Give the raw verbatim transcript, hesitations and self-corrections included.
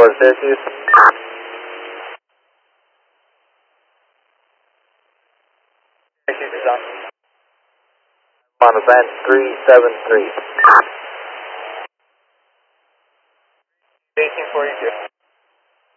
four to Syracuse. Syracuse is on. On event three seven three. eighteen forty-two.